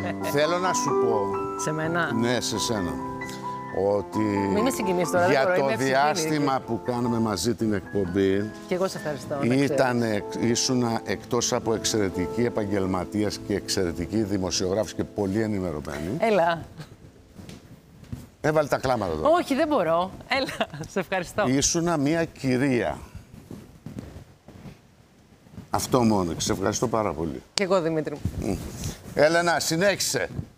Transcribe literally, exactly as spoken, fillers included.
Θέλω να σου πω... Σε μένα. Ναι, σε σένα. Ότι Μην με συγκινείς τώρα, για δεν μπορώ, το είμαι διάστημα που κάνουμε μαζί την εκπομπή... Και εγώ σε ευχαριστώ. Ήταν, ήσουν εκτός από εξαιρετική επαγγελματίας και εξαιρετική δημοσιογράφος και πολύ ενημερωμένη. Έλα. Έβαλε τα κλάματα εδώ. Όχι, δεν μπορώ. Έλα, σε ευχαριστώ. Ήσουνα μια κυρία. Αυτό μόνο. Σε ευχαριστώ πάρα πολύ. Και εγώ, Δημήτρη. Έλενα, συνέχισε.